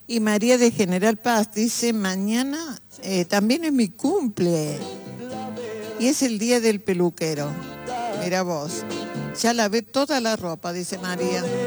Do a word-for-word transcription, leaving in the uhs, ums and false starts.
Y María de General Paz dice, mañana eh, también es mi cumple. Y es el día del peluquero. Mira vos. Ya lavé toda la ropa, dice María.